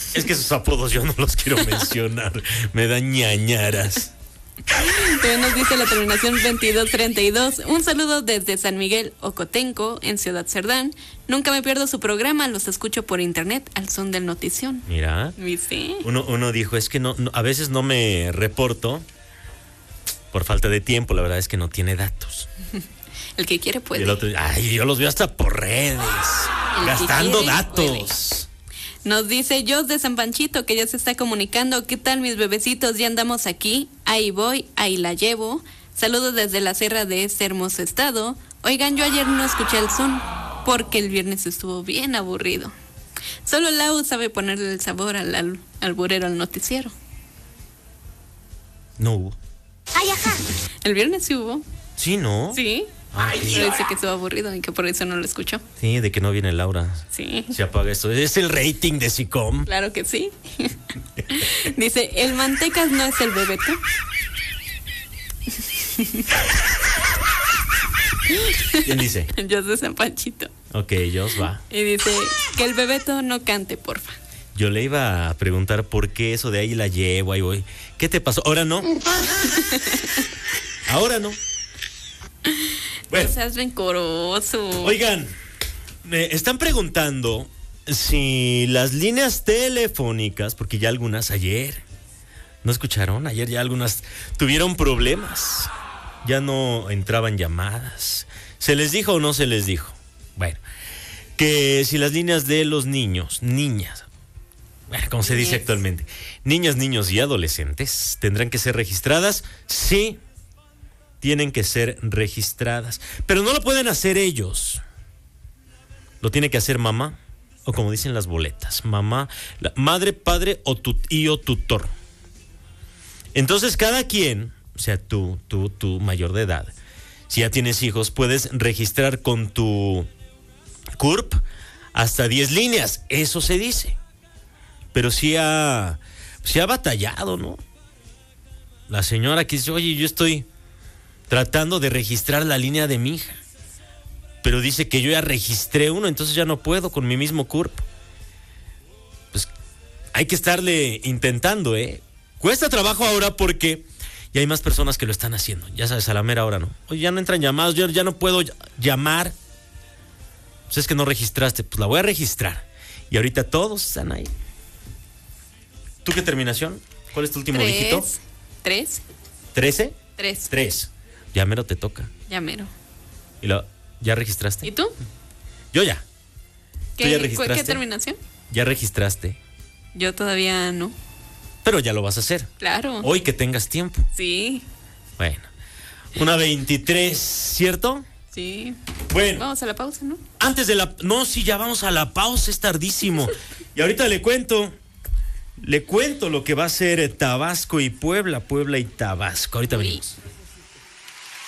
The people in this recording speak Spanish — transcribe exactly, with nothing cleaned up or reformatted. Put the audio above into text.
Es que esos apodos yo no los quiero mencionar. Me dan ñañaras. También nos dice la terminación veintidós treinta y dos. Un saludo desde San Miguel Ocotenco, en Ciudad Cerdán. Nunca me pierdo su programa, los escucho por internet al son del notición. Mira, ¿viste? Uno, uno dijo, es que no, no, a veces no me reporto por falta de tiempo, la verdad es que no tiene datos. El que quiere puede. Y el otro, ay, yo los veo hasta por redes, El gastando quiere, datos. Puede. Nos dice Jos de San Panchito, que ya se está comunicando. ¿Qué tal, mis bebecitos? Ya andamos aquí. Ahí voy, ahí la llevo. Saludos desde la sierra de este hermoso estado. Oigan, yo ayer no escuché el son porque el viernes estuvo bien aburrido. Solo Lau sabe ponerle el sabor al, al alburero al noticiero. No hubo. Ay, ajá. El viernes sí hubo. Sí, ¿no? Sí. Ay, pero dice que estuvo aburrido y que por eso no lo escuchó. Sí, de que no viene Laura. Sí. Se apaga esto. Es el rating de SICOM. Claro que sí. Dice, el Mantecas no es el Bebeto. ¿Quién dice? Jos de San Panchito. Ok, Jos va. Y dice, que el Bebeto no cante, porfa. Yo le iba a preguntar por qué eso de ahí la llevo, ahí voy. ¿Qué te pasó? Ahora no. Ahora no. Bueno. No seas rencoroso. Oigan, me están preguntando si las líneas telefónicas, porque ya algunas ayer, ¿no escucharon? Ayer ya algunas tuvieron problemas. Ya no entraban llamadas. ¿Se les dijo o no se les dijo? Bueno, que si las líneas de los niños, niñas, bueno, como se dice actualmente, niñas, niños y adolescentes tendrán que ser registradas, sí. Tienen que ser registradas, pero no lo pueden hacer ellos. Lo tiene que hacer mamá, o como dicen las boletas, mamá, la madre, padre o tu tío tutor. Entonces cada quien, o sea, tú, tú, tú mayor de edad, si ya tienes hijos, puedes registrar con tu C U R P hasta diez líneas, eso se dice. Pero sí ha, sí ha batallado, ¿no? La señora que dice, oye, yo estoy tratando de registrar la línea de mi hija, pero dice que yo ya registré uno, entonces ya no puedo con mi mismo C U R P. Pues hay que estarle intentando, ¿eh? Cuesta trabajo ahora porque ya hay más personas que lo están haciendo. Ya sabes, a la mera hora, ¿no? Oye, ya no entran llamadas, yo ya no puedo llamar. Pues es que no registraste, pues la voy a registrar. Y ahorita todos están ahí. ¿Tú qué terminación? ¿Cuál es tu último Tres, dígito? ¿Tres? ¿Trece? Tres. Tres. Ya mero te toca. Ya mero. ¿Y lo, ya registraste? ¿Y tú? Yo ya. ¿Qué, ¿Tú ya registraste? ¿Qué terminación? Ya registraste. Yo todavía no. Pero ya lo vas a hacer. Claro. Hoy que tengas tiempo. Sí. Bueno. Una veintitrés, ¿cierto? Sí. Bueno. Vamos a la pausa, ¿no? Antes de la... No, sí, ya vamos a la pausa, es tardísimo. Y ahorita le cuento... Le cuento lo que va a ser Tabasco y Puebla, Puebla y Tabasco. Ahorita venimos.